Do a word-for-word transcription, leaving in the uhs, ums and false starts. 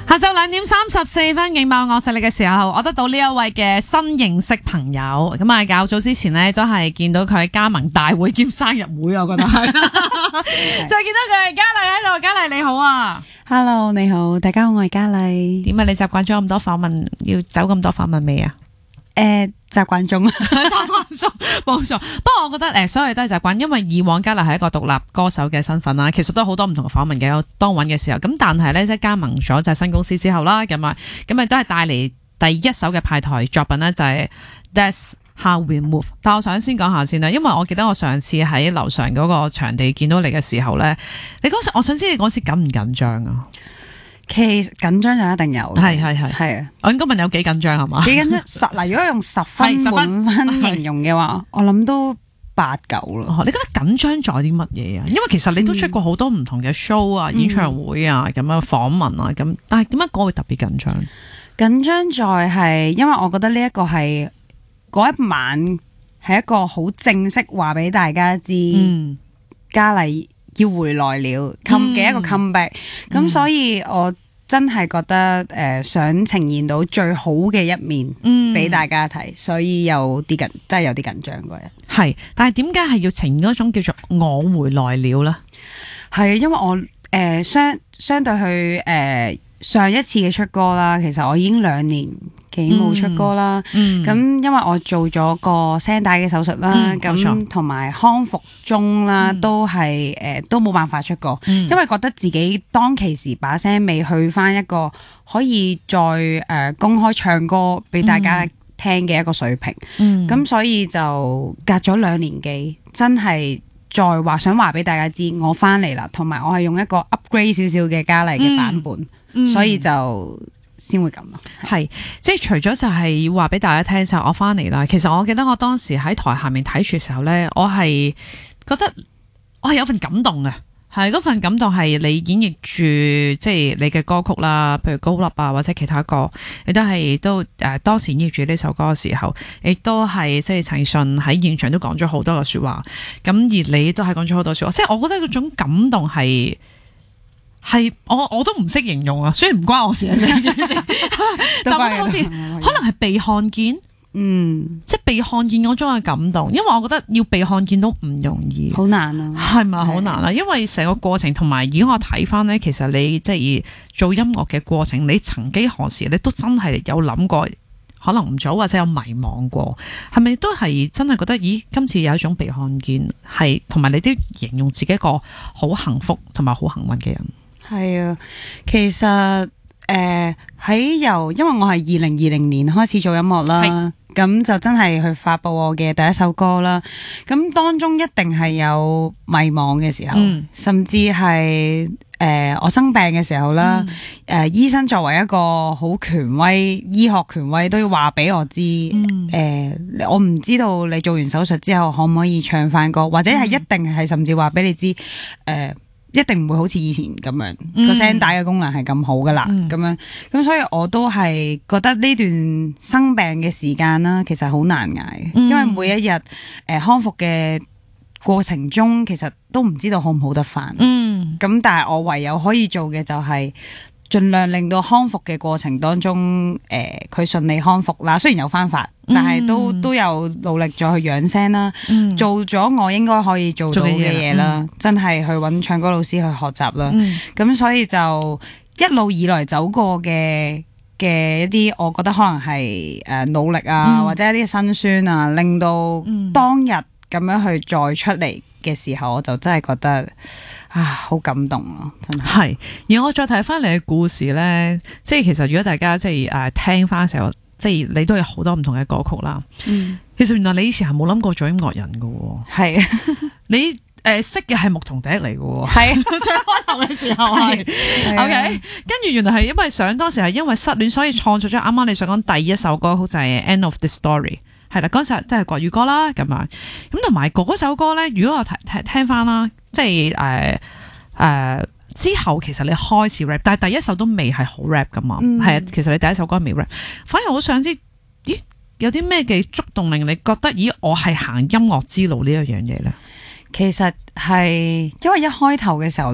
下晝兩點三十四分，警報我實力嘅時候，我得到呢一位嘅新認識朋友。咁啊，較早之前呢，都係見到佢加盟大會兼生日會，我覺得係，就係見到佢係嘉麗喺度。嘉麗你好啊 ，Hello 你好，大家好，我係嘉麗。 點啊？你習慣咗咁多訪問，要走咁多訪問未啊？ 誒、呃，習慣中，習慣中，冇錯。不過我覺得誒，所有都係習慣，因為以往嘉麗係一個獨立歌手嘅身份啦，其實都好多唔同嘅訪問嘅，有當揾嘅時候。咁但係咧，即係加盟咗就係新公司之後啦，咁啊，咁啊都係帶嚟第一首嘅派台作品咧，就係 That's How We Move。但我想先講下先啦，因為我記得我上次喺樓上嗰個場地見到你嘅時候咧，你嗰時我想知你嗰時緊唔緊張啊？ 其實緊張就一定有， 係係係係啊！ 我應該問有幾緊張係嘛？ 幾緊張十嗱，如果用十分滿分形容嘅話，我諗都八九咯。 哦，你覺得緊張在啲乜嘢啊？因為其實你都出過好多唔同嘅 show 啊、嗯、演唱會啊、咁樣訪問啊，咁但係點解嗰個會特別緊張？ 緊張在係因為我覺得呢一個係嗰一晚係一個好正式話俾大家知，嗯、嘉麗要回來了，come 嘅一個 comeback，咁、嗯、所以我真係覺得誒、呃、想呈現到最好嘅一面俾大家睇，嗯、所以有啲緊，真係有啲緊張嗰日。係， 但係點解係要呈現嗰種叫做我回來了呢？ 係因為我誒、呃、相相對去誒、呃、上一次嘅出歌啦，其實我已經兩年幾冇出歌啦，咁、嗯嗯、因為我做咗個聲帶嘅手術啦，咁同埋康復中啦，嗯、都係誒、呃、都冇辦法出歌，嗯、因為覺得自己當其時把聲未去翻一個可以再誒、呃、公開唱歌俾大家聽嘅一個水平，咁、嗯、所以就隔咗兩年幾，真係再話想話俾大家知我翻嚟啦，同埋我係用一個 upgrade 少少嘅嘉麗嘅版本，嗯嗯、所以就。先會咁咯， 係即係除咗就係要話俾大家聽就我翻嚟啦。其實我記得我當時喺台下面睇住嘅時候咧，我係覺得我係有份感動嘅，係嗰份感動係你演繹住即係你嘅歌曲啦，譬如高粒啊或者其他歌，亦都係都誒、呃、當時演繹住呢首歌嘅時候，亦都係即係陳奕迅喺現場都講咗好多嘅說話，咁而你都係講咗好多說話，即係我覺得嗰種感動係。係我我都唔識形容啊，雖然唔關我事啊，成件事，但我覺得好似可能係被看見，嗯，即係被看見嗰種嘅感動，因為我覺得要被看見都唔容易， 好難啊， 係咪好難啊？因為成個過程同埋，如果我睇翻咧，其實你即係做音樂嘅過程，你曾幾何時你都真係有諗過，可能唔早或者有迷茫過，係咪都係真係覺得，咦，今次有一種被看見，係同埋你都形容自己一個好幸福同埋好幸運嘅人。 係啊，其實誒喺、呃、由，因為我係二零二零年開始做音樂啦，咁就真係去發佈我嘅第一首歌啦。咁當中一定係有迷茫嘅時候，嗯、甚至係誒、呃、我生病嘅時候啦。誒、嗯呃、醫生作為一個好權威，醫學權威都要話俾我知，誒、嗯呃、我唔知道你做完手術之後可唔可以唱翻歌，或者係一定係甚至話俾你知，誒、呃。一定唔會好似以前咁樣個聲帶嘅功能係咁好噶啦，咁、嗯、樣咁所以我都係覺得呢段生病嘅時間啦，其實好難捱，嗯、因為每一日誒、呃、康復嘅過程中，其實都唔知道好唔好得返。嗯，咁但係我唯有可以做嘅就係盡量令到康復嘅過程當中，誒佢順利康復啦。雖然有翻法，但係都都有努力咗去養聲啦，嗯、做咗我應該可以做到嘅嘢啦，嗯、真係去揾唱歌老師去學習啦。咁、嗯、所以就一路以來走過嘅嘅一啲，我覺得可能係誒努力啊，嗯、或者一啲辛酸啊，令到當日咁樣去再出嚟嘅時候，我就真係覺得啊，好感動咯，真係。係， 而我再睇翻你嘅故事咧，即係其實如果大家即係誒聽翻嘅時候，即係你都有好多唔同嘅歌曲啦。嗯，其實原來你以前係冇諗過做音樂人噶。係是，你誒、呃、識嘅係牧童笛嚟噶。係，最開頭嘅時候係。OK，跟住原來係因為想當時係因為失戀，所以創作咗啱啱你想講第一首歌曲就係、是《End of the Story》。係啦，嗰時都係國語歌啦，咁樣咁同埋嗰首歌咧，如果我聽聽聽翻啦，即係誒誒之後，其實你開始 rap，但係第一首都未係好 rap 噶嘛，係啊、嗯，其實你第一首歌未 rap，反而我想知，咦，有啲咩嘅觸動令你覺得，咦，我係行音樂之路呢一樣嘢咧？ 其實係因為一開頭嘅時候。